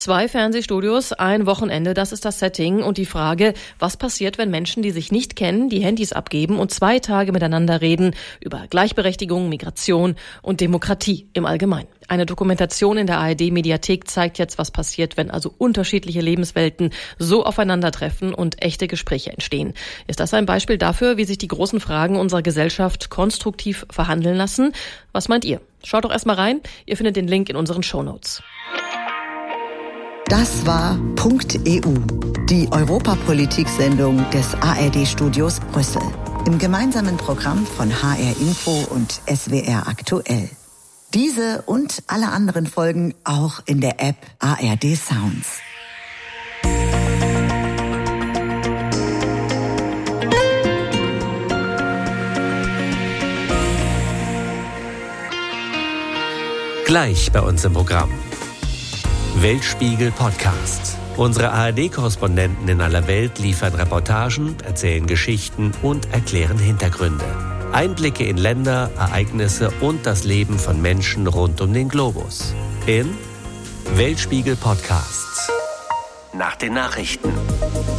2 Fernsehstudios, ein Wochenende, das ist das Setting. Und die Frage, was passiert, wenn Menschen, die sich nicht kennen, die Handys abgeben und 2 Tage miteinander reden über Gleichberechtigung, Migration und Demokratie im Allgemeinen. Eine Dokumentation in der ARD-Mediathek zeigt jetzt, was passiert, wenn also unterschiedliche Lebenswelten so aufeinandertreffen und echte Gespräche entstehen. Ist das ein Beispiel dafür, wie sich die großen Fragen unserer Gesellschaft konstruktiv verhandeln lassen? Was meint ihr? Schaut doch erstmal rein. Ihr findet den Link in unseren Shownotes. Das war .eu, die Europapolitik-Sendung des ARD-Studios Brüssel. Im gemeinsamen Programm von HR Info und SWR Aktuell. Diese und alle anderen Folgen auch in der App ARD Sounds. Gleich bei uns im Programm. Weltspiegel Podcast. Unsere ARD-Korrespondenten in aller Welt liefern Reportagen, erzählen Geschichten und erklären Hintergründe. Einblicke in Länder, Ereignisse und das Leben von Menschen rund um den Globus. In Weltspiegel Podcast. Nach den Nachrichten.